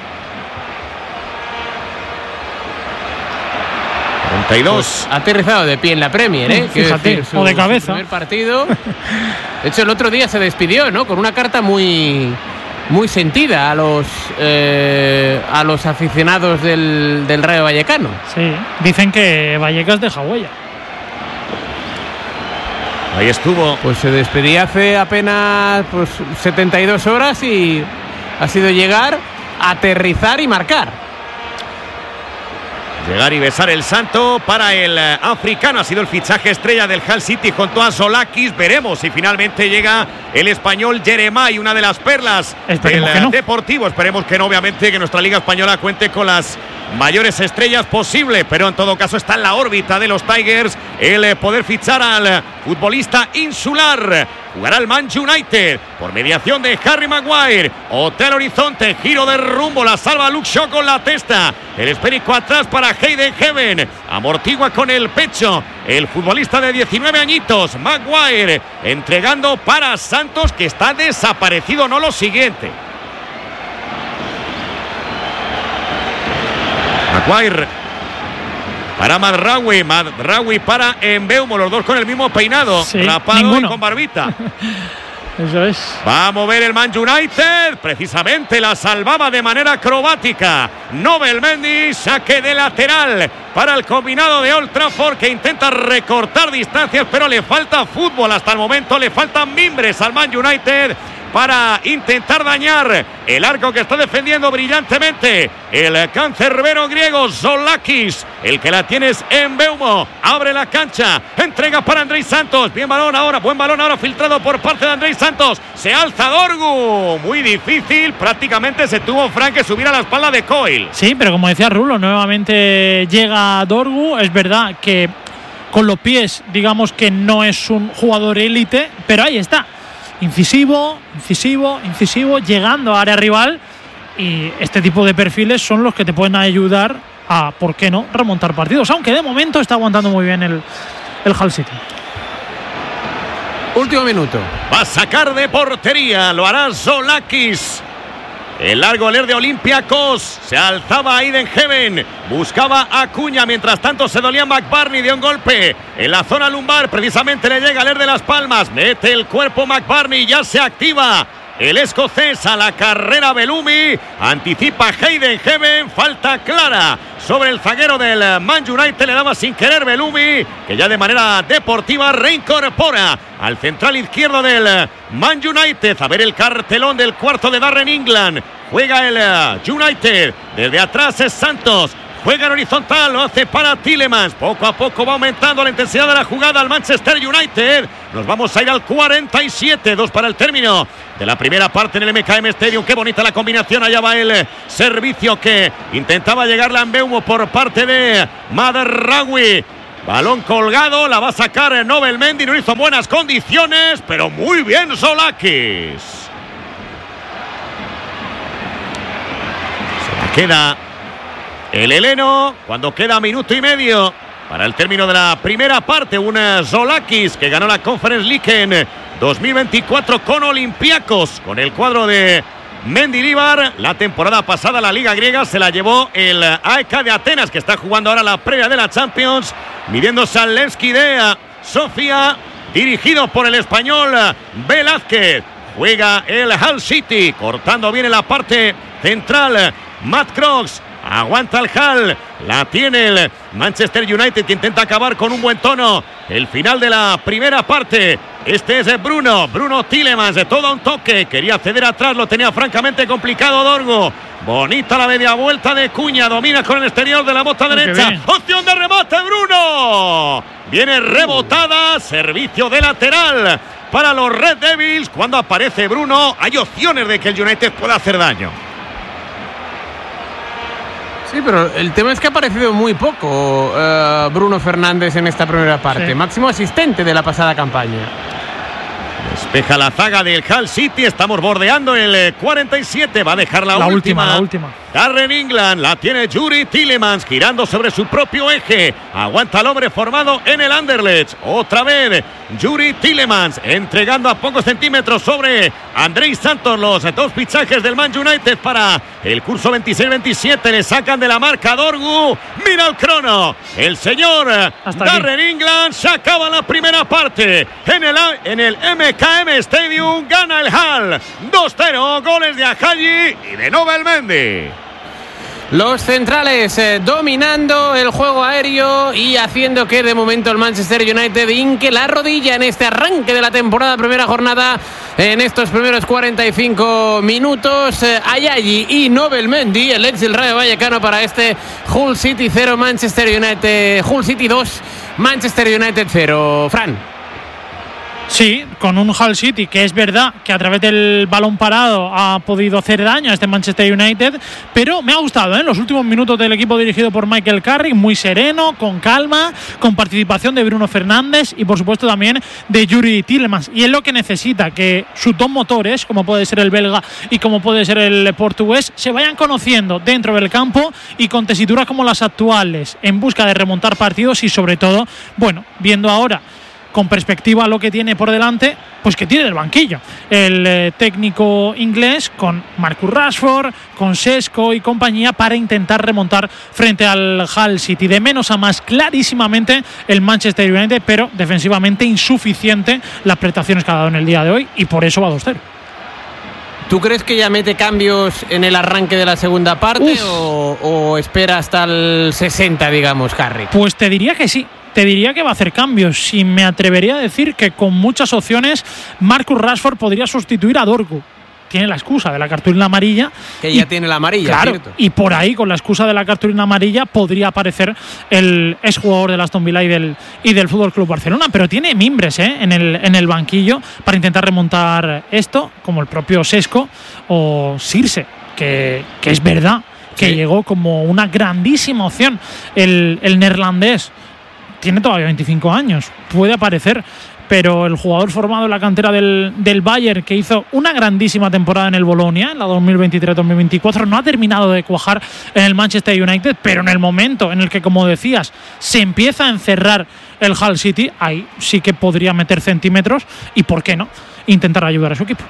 32. Pues ha aterrizado de pie en la Premier, ¿eh? Fíjate, decir, o de cabeza. Su primer partido. De hecho, el otro día se despidió, ¿no?, con una carta muy sentida a los aficionados del Rayo Vallecano. Sí, dicen que Vallecas deja huella. Ahí estuvo. Pues se despedía hace apenas 72 horas y ha sido llegar, aterrizar y marcar. Llegar y besar el santo para el africano. Ha sido el fichaje estrella del Hull City junto a Solakis. Veremos si finalmente llega el español Jeremai, una de las perlas del Deportivo. Esperemos que no, obviamente, que nuestra Liga Española cuente con las mayores estrellas posible, pero en todo caso está en la órbita de los Tigers el poder fichar al futbolista insular. Jugará el Man United por mediación de Harry Maguire. Hotel Horizonte, giro de rumbo, la salva Luke Shaw con la testa. El esférico atrás para Hayden Heaven. Amortigua con el pecho el futbolista de 19 añitos, Maguire, entregando para Santos, que está desaparecido. No lo siguiente. Maguire para Madraoui para Mbeumo, los dos con el mismo peinado, sí, rapado ninguno. Y con barbita. Eso es. Va a mover el Man United, precisamente la salvaba de manera acrobática Nobel Mendy. Saque de lateral para el combinado de Old Trafford, que intenta recortar distancias, pero le falta fútbol hasta el momento, le faltan mimbres al Man United para intentar dañar el arco que está defendiendo brillantemente el cancerbero griego Zoulakis. El que la tiene es Mbeumo. Abre la cancha. Entrega para Andrei Santos. Buen balón ahora filtrado por parte de Andrei Santos. Se alza Dorgu. Muy difícil. Prácticamente se tuvo Fran que subir a la espalda de Coyle. Sí, pero como decía Rulo, nuevamente llega Dorgu. Es verdad que con los pies, digamos que no es un jugador élite, pero ahí está. Incisivo, llegando a área rival. Y este tipo de perfiles son los que te pueden ayudar a, ¿por qué no?, remontar partidos. Aunque de momento está aguantando muy bien el Hull City. Último minuto. Va a sacar de portería. Lo hará Zoulakis. El largo aler de Olympiacos. Se alzaba Aiden Heaven. Buscaba a Acuña. Mientras tanto se dolía McBurney de un golpe en la zona lumbar. Precisamente le llega Aler de Las Palmas. Mete el cuerpo McBurney. Ya se activa el escocés a la carrera. Bellumi. Anticipa Aiden Heaven. Falta clara sobre el zaguero del Man United. Le daba sin querer Bellumi, que ya de manera deportiva reincorpora al central izquierdo del Man United. A ver el cartelón del cuarto de Darren England. Juega el United. Desde atrás es Santos. Juega en horizontal, lo hace para Tielemans. Poco a poco va aumentando la intensidad de la jugada al Manchester United. Nos vamos a ir al 47, 2 para el término de la primera parte en el MKM Stadium. Qué bonita la combinación, allá va el servicio que intentaba llegar a Mbeumo por parte de Madraoui. Balón colgado, la va a sacar Nobel Mendy. No hizo en buenas condiciones, pero muy bien Zoulakis. Se la queda el heleno cuando queda minuto y medio para el término de la primera parte. Un Zoulakis que ganó la Conference League en 2024 con Olympiacos, con el cuadro de Mendilibar. La temporada pasada la Liga Griega se la llevó el AEK de Atenas, que está jugando ahora la previa de la Champions, midiéndose al Levski de Sofía, dirigido por el español Velázquez. Juega el Hull City, cortando bien en la parte central Matt Cross. Aguanta el Hull, la tiene el Manchester United, que intenta acabar con un buen tono el final de la primera parte. Este es Bruno Tielemans, de todo un toque, quería ceder atrás, lo tenía francamente complicado Dorgu. Bonita la media vuelta de Cuña, domina con el exterior de la bota derecha. Opción de remate, Bruno. Viene rebotada, servicio de lateral para los Red Devils. Cuando aparece Bruno, hay opciones de que el United pueda hacer daño. Sí, pero el tema es que ha aparecido muy poco Bruno Fernández en esta primera parte. Sí. Máximo asistente de la pasada campaña. Despeja la zaga del Hull City. Estamos bordeando el 47. Va a dejar la última. Darren England, la tiene Yuri Tielemans, girando sobre su propio eje. Aguanta el hombre formado en el Anderlecht. Otra vez Yuri Tielemans, entregando a pocos centímetros sobre Andrei Santos. Los dos fichajes del Man United para el curso 26-27. Le sacan de la marca Dorgu. Mira el crono. El señor Darren England. Se acaba la primera parte. En el MKM Stadium gana el Hull 2-0. Goles de Ajayi y de Nobel Mendy. Los centrales dominando el juego aéreo y haciendo que de momento el Manchester United hinque la rodilla en este arranque de la temporada, primera jornada, en estos primeros 45 minutos. Ajayi y Nobel Mendy, el ex del Rayo Vallecano, para este Hull City 0, Manchester United, Hull City 2, Manchester United 0. Fran. Sí, con un Hull City que es verdad que a través del balón parado ha podido hacer daño a este Manchester United, pero me ha gustado los últimos minutos del equipo dirigido por Michael Carrick, muy sereno, con calma, con participación de Bruno Fernández y por supuesto también de Yuri Tielemans, y es lo que necesita, que sus dos motores, como puede ser el belga y como puede ser el portugués, se vayan conociendo dentro del campo y con tesituras como las actuales, en busca de remontar partidos y sobre todo, bueno, viendo ahora con perspectiva lo que tiene por delante, pues que tiene del banquillo el técnico inglés, con Marcus Rashford, con Sesko y compañía, para intentar remontar frente al Hull City. De menos a más clarísimamente el Manchester United, pero defensivamente insuficiente las prestaciones que ha dado en el día de hoy, y por eso va 2-0. ¿Tú crees que ya mete cambios en el arranque de la segunda parte o espera hasta el 60, digamos, Carrick? Pues te diría que sí. te diría que va a hacer cambios. Y me atrevería a decir que con muchas opciones Marcus Rashford podría sustituir a Dorgu. Tiene la excusa de la cartulina amarilla. Que ya tiene la amarilla, claro, ¿cierto? Y por ahí, con la excusa de la cartulina amarilla, podría aparecer el exjugador del Aston Villa y del Fútbol Club Barcelona. Pero tiene mimbres en el banquillo para intentar remontar esto, como el propio Sesco o Sirse, que es verdad que llegó como una grandísima opción. El neerlandés tiene todavía 25 años, puede aparecer. Pero el jugador formado en la cantera del Bayern, que hizo una grandísima temporada en el Bolonia, en la 2023-2024, no ha terminado de cuajar en el Manchester United, pero en el momento en el que, como decías, se empieza a encerrar el Hull City, ahí sí que podría meter centímetros y, ¿por qué no?, intentar ayudar a su equipo.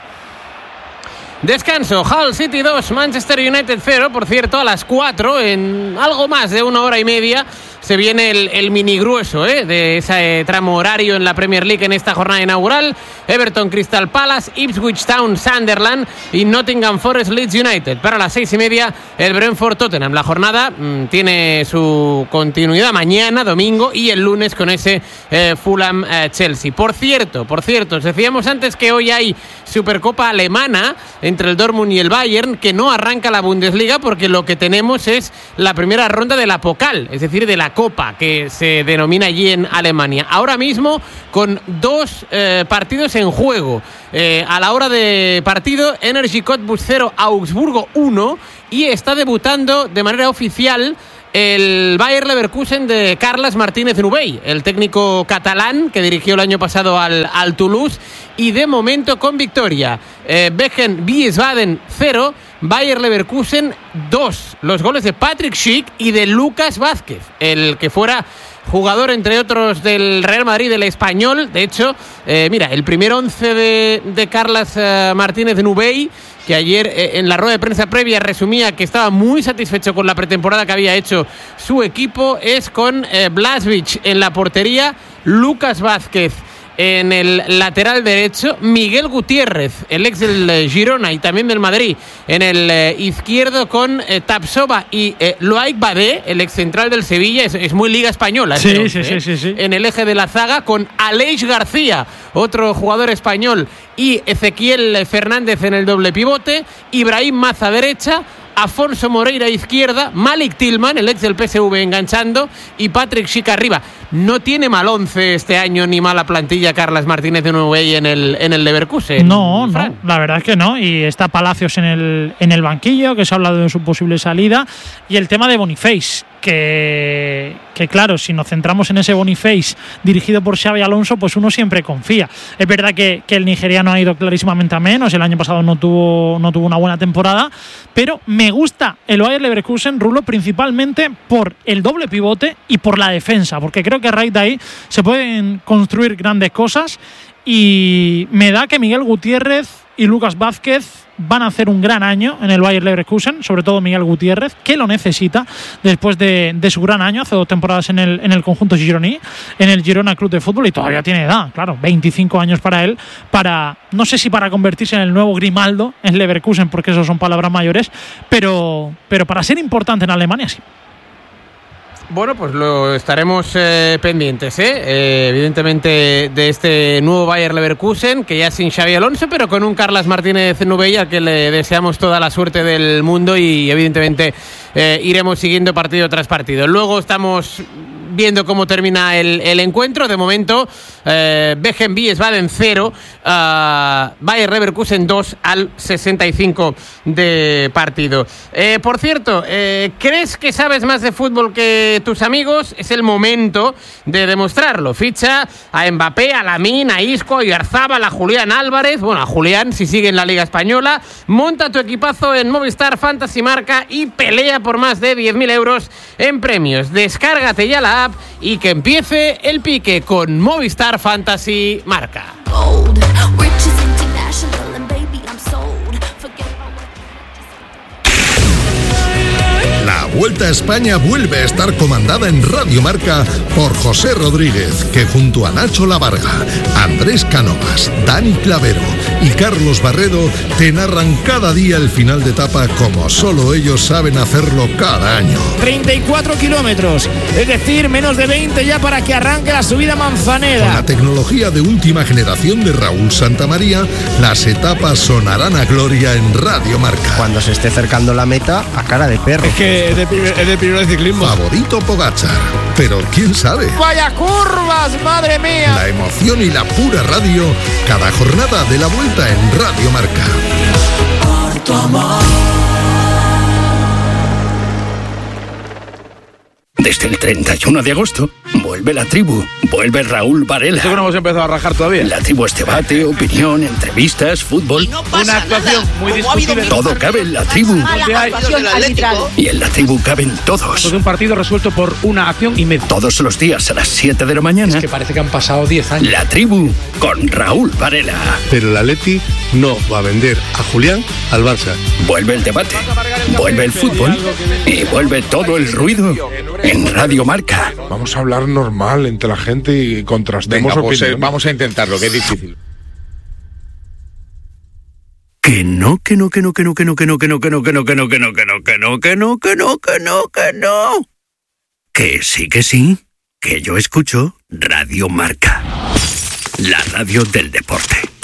Descanso, Hull City 2, Manchester United 0. Por cierto, a las 4, en algo más de 1 hora y media, se viene el mini grueso de ese tramo horario en la Premier League en esta jornada inaugural. Everton Crystal Palace, Ipswich Town Sunderland y Nottingham Forest Leeds United. Para las 6:30, el Brentford Tottenham. La jornada tiene su continuidad mañana, domingo, y el lunes con ese Fulham Chelsea. Por cierto, os decíamos antes que hoy hay Supercopa alemana entre el Dortmund y el Bayern, que no arranca la Bundesliga porque lo que tenemos es la primera ronda de la Pokal, es decir, de la Copa, que se denomina allí en Alemania. Ahora mismo con 2 partidos en juego. A la hora de partido, Energy Cottbus 0, Augsburgo 1, y está debutando de manera oficial el Bayer Leverkusen de Carles Martínez Nubey, el técnico catalán que dirigió el año pasado al Toulouse, y de momento con victoria. Bechem Wiesbaden 0, Bayer Leverkusen 2. Los goles de Patrick Schick y de Lucas Vázquez, el que fuera jugador, entre otros, del Real Madrid, del Español. De hecho, mira, el primer 11 de Carles Martínez Nubey, que ayer en la rueda de prensa previa resumía que estaba muy satisfecho con la pretemporada que había hecho su equipo, es con Blaswich en la portería, Lucas Vázquez en el lateral derecho, Miguel Gutiérrez, el ex del Girona y también del Madrid, en el izquierdo, con Tapsoba y Loic Badé, el ex central del Sevilla. Es muy liga española. Sí. En el eje de la zaga, con Aleix García, otro jugador español, y Ezequiel Fernández en el doble pivote, Ibrahim Maza derecha, Afonso Moreira izquierda, Malik Tillman, el ex del PSV, enganchando, y Patrick Schick arriba. No tiene mal 11 este año ni mala plantilla Carles Martínez de Nubey en el Leverkusen. No, la verdad es que no. Y está Palacios en el banquillo, que se ha hablado de su posible salida. Y el tema de Boniface, que claro, si nos centramos en ese Boniface dirigido por Xabi Alonso, pues uno siempre confía. Es verdad que el nigeriano ha ido clarísimamente a menos. El año pasado no tuvo una buena temporada, pero me gusta el Bayer Leverkusen, Rulo, principalmente por el doble pivote y por la defensa, porque creo que a raíz de ahí se pueden construir grandes cosas, y me da que Miguel Gutiérrez y Lucas Vázquez van a hacer un gran año en el Bayer Leverkusen, sobre todo Miguel Gutiérrez, que lo necesita después de su gran año, hace 2 temporadas en el conjunto gironí, en el Girona Club de Fútbol, y todavía tiene edad, claro, 25 años para él, no sé si para convertirse en el nuevo Grimaldo en Leverkusen, porque eso son palabras mayores, pero para ser importante en Alemania, sí. Bueno, pues lo estaremos pendientes, evidentemente, de este nuevo Bayer Leverkusen, que ya sin Xabi Alonso, pero con un Carles Martínez Nubey, al que le deseamos toda la suerte del mundo, y evidentemente iremos siguiendo partido tras partido. Luego estamos viendo cómo termina el encuentro. De momento, Bechem Wiesbaden 0, Bayer Leverkusen 2 al 65 de partido. Por cierto, ¿crees que sabes más de fútbol que tus amigos? Es el momento de demostrarlo. Ficha a Mbappé, a Lamine, a Isco, a Oyarzabal, a Julián Álvarez. Bueno, a Julián, si sigue en la Liga Española. Monta tu equipazo en Movistar Fantasy Marca y pelea por más de 10.000 euros en premios. Descárgate ya la app y que empiece el pique con Movistar Fantasy Marca. La Vuelta a España vuelve a estar comandada en Radio Marca por José Rodríguez, que junto a Nacho Lavarga, Andrés Cánovas, Dani Clavero y Carlos Barredo te narran cada día el final de etapa como solo ellos saben hacerlo cada año. 34 kilómetros, es decir, menos de 20 ya para que arranque la subida Manzaneda. Con la tecnología de última generación de Raúl Santamaría, las etapas sonarán a gloria en Radio Marca. Cuando se esté acercando la meta, a cara de perro. Es que es de primero de ciclismo. Favorito Pogačar, pero quién sabe. ¡Vaya curvas, madre mía! La emoción y la pura radio, cada jornada de la Vuelta en Radio Marca. Por tu amor. Desde el 31 de agosto, vuelve La Tribu, vuelve Raúl Varela. ¿Esto que no hemos empezado a rajar todavía? La Tribu es debate, opinión, entrevistas, fútbol. No una actuación muy discutible. Todo cabe en La Tribu. Y en La Tribu caben todos. Todo un partido resuelto por una acción y media. Todos los días a las 7 de la mañana. Es que parece que han pasado 10 años. La Tribu con Raúl Varela. Pero el Atleti no va a vender a Julián al Barça. Vuelve el debate, vuelve el fútbol y vuelve todo el ruido en Radio Marca. Vamos a hablar normal entre la gente y contrastemos opiniones. Vamos a intentarlo, que es difícil. Que no. Que sí. Que yo escucho Radio Marca. La radio del deporte.